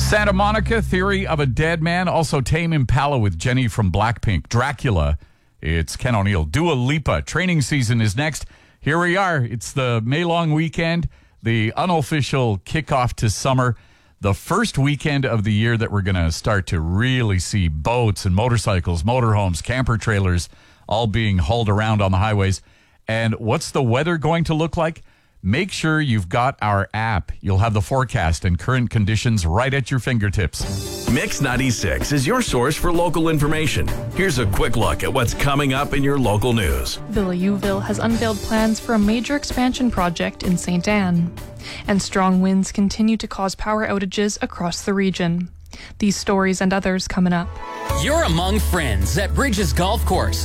Santa Monica, Theory of a Dead Man. Also Tame Impala with Jenny from Blackpink. Dracula, it's Ken O'Neill. Dua Lipa, training season is next. Here we are. It's the May-long weekend, the unofficial kickoff to summer. The first weekend of the year that we're going to start to really see boats and motorcycles, motorhomes, camper trailers all being hauled around on the highways. And what's the weather going to look like? Make sure you've got our app. You'll have the forecast and current conditions right at your fingertips. Mix 96 is your source for local information. Here's a quick look at what's coming up in your local news. Villa Youville has unveiled plans for a major expansion project in St. Anne. And strong winds continue to cause power outages across the region. These stories and others coming up. You're among friends at Bridges Golf Course.